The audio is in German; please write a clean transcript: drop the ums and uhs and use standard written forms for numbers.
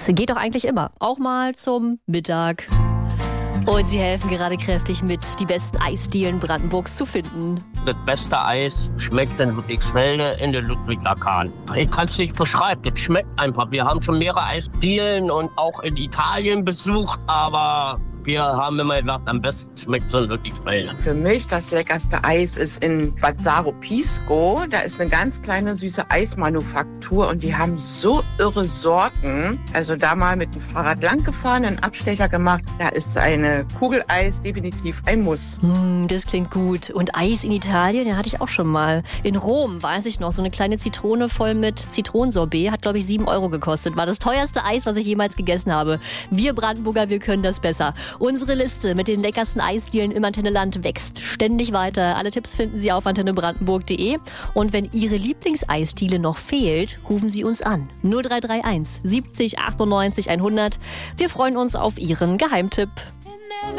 geht doch eigentlich immer. Auch mal zum Mittag. Und sie helfen gerade kräftig mit, die besten Eisdielen Brandenburgs zu finden. Das beste Eis schmeckt in Ludwigsfelde in der Ludwig-Lakan. Ich kann es nicht beschreiben, das schmeckt einfach. Wir haben schon mehrere Eisdielen und auch in Italien besucht, aber wir haben immer gedacht, am besten schmeckt es in Ludwigsfelde. Für mich das leckerste Eis ist in Bad Saro-Pisco. Da ist eine ganz kleine süße Eismanufaktur und die haben so irre Sorten. Also da mal mit dem Fahrrad lang gefahren, einen Abstecher gemacht. Da ist eine Kugel Eis definitiv ein Muss. Das klingt gut. Und Eis in Italien, ja, hatte ich auch schon mal. In Rom, weiß ich noch, so eine kleine Zitrone voll mit Zitronensorbet. Hat, glaube ich, 7 € gekostet. War das teuerste Eis, was ich jemals gegessen habe. Wir Brandenburger, wir können das besser. Unsere Liste mit den leckersten Eisdielen im Antenneland wächst ständig weiter. Alle Tipps finden Sie auf antennebrandenburg.de. Und wenn Ihre Lieblingseisdiele noch fehlt, rufen Sie uns an. 0331 70 98 100. Wir freuen uns auf Ihren Geheimtipp.